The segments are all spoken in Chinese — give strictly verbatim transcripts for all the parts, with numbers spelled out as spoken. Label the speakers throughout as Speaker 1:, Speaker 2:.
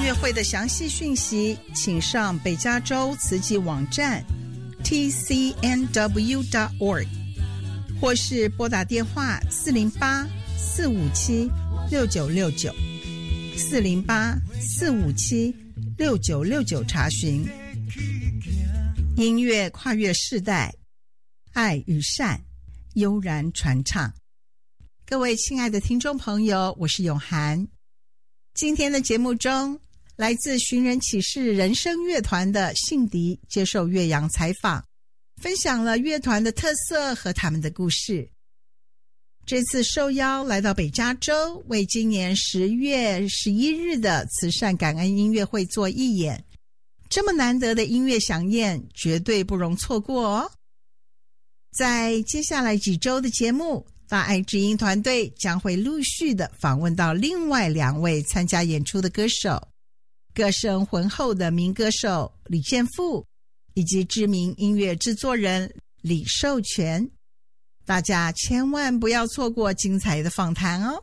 Speaker 1: 乐会的详细讯息，请上北加州慈济网站 T C N W dot org， 或是拨打电话四零八四五七六九六九四零八四五七六九六九查询。音乐跨越世代，爱与善悠然传唱。各位亲爱的听众朋友，我是永涵。今天的节目中，来自寻人启事人声乐团的信迪接受岳阳采访，分享了乐团的特色和他们的故事。这次受邀来到北加州，为今年十月十一日的慈善感恩音乐会做义演。这么难得的音乐飨宴，绝对不容错过哦。在接下来几周的节目，大爱之音团队将会陆续的访问到另外两位参加演出的歌手，歌声浑厚的民歌手李健富，以及知名音乐制作人李寿全。大家千万不要错过精彩的访谈哦。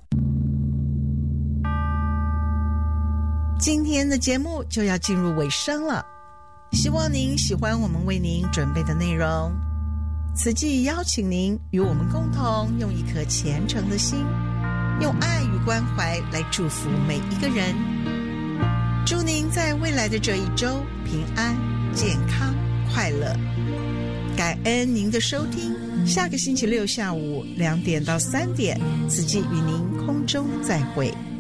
Speaker 1: 今天的节目就要进入尾声了，希望您喜欢我们为您准备的内容。慈济邀请您与我们共同用一颗虔诚的心，用爱与关怀来祝福每一个人。祝您在未来的这一周平安、健康、快乐。感恩您的收听，下个星期六下午两点到三点，慈济与您空中再会。